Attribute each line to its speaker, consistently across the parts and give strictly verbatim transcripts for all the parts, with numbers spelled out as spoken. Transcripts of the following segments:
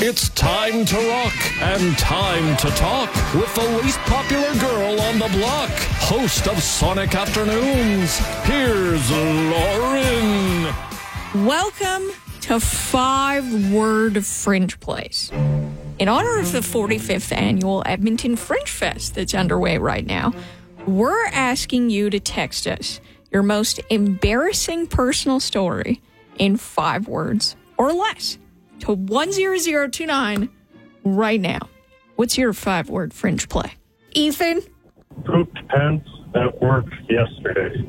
Speaker 1: It's time to rock and time to talk with the least popular girl on the block, host of Sonic Afternoons. Here's Lauren.
Speaker 2: Welcome to Five-Word Fringe Plays. In honor of the forty-fifth annual Edmonton Fringe Fest that's underway right now, we're asking you to text us your most embarrassing personal story in five words or less to one zero zero two nine right now. What's your five-word fringe play? Ethan?
Speaker 3: Pooped pants at work yesterday.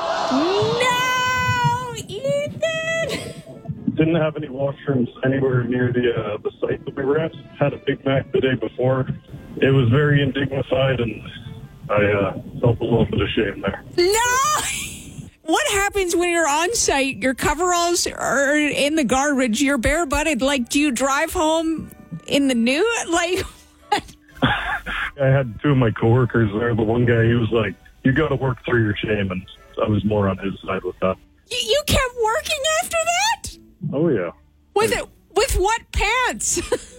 Speaker 2: No! Ethan!
Speaker 3: Didn't have any washrooms anywhere near the uh, the site that we were at. Had a Big Mac the day before. It was very indignified, and I uh, felt a little bit of shame there.
Speaker 2: No! What happens when you're on site, your coveralls are in the garbage, you're bare-butted? Like, do you drive home in the nude? Like, what?
Speaker 3: I had two of my coworkers there. The one guy, he was like, you got to work through your shame, and I was more on his side with that.
Speaker 2: You, you kept working after that?
Speaker 3: Oh, yeah.
Speaker 2: With it, with what pants?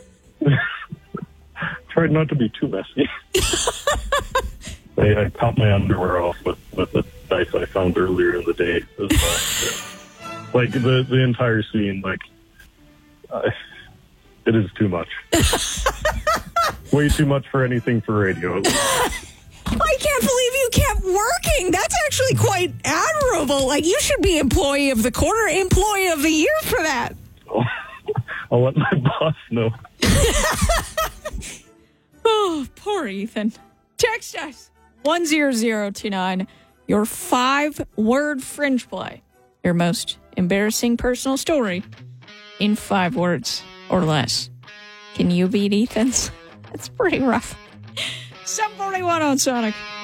Speaker 3: Tried not to be too messy. I, I popped my underwear off with, with the dice I found earlier in the day as well. Like, the, the entire scene, like, uh, it is too much. Way too much for anything for radio.
Speaker 2: I can't believe you kept working. That's actually quite admirable. Like, you should be employee of the quarter, employee of the year for that.
Speaker 3: Oh, I'll let my boss know.
Speaker 2: Oh, poor Ethan. Text us one zero zero two nine your five-word fringe play. Your most embarrassing personal story in five words or less. Can you beat Ethan's? That's pretty rough. seven forty-one on Sonic.